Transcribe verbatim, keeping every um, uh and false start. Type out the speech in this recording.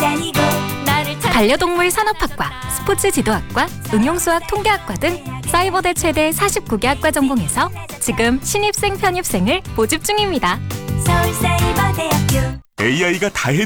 다니고 반려동물 산업학과, 스포츠 지도학과, 응용수학 통계학과 등 사이버대 최대 사십구 개 학과 전공에서 지금 신입생 편입생을 모집 중입니다. 서울사이버대학교 에이아이가 다 해.